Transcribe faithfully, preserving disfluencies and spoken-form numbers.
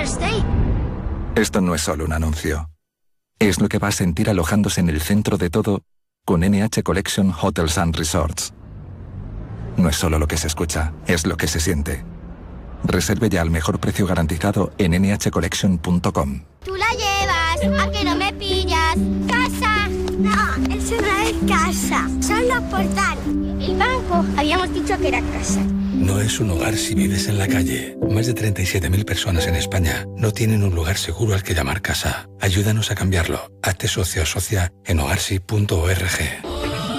Stay. Esto no es solo un anuncio. Es lo que va a sentir alojándose en el centro de todo con N H Collection Hotels and Resorts. No es solo lo que se escucha, es lo que se siente. Reserve ya al mejor precio garantizado en ene hache collection punto com. Tú la llevas, a que no me pillas. ¡Casa! No, eso no es casa, son los portales. El banco, habíamos dicho que era casa. No es un hogar si vives en la calle. Más de treinta y siete mil personas en España no tienen un lugar seguro al que llamar casa. Ayúdanos a cambiarlo. Hazte socio o socia en hogarsi punto org.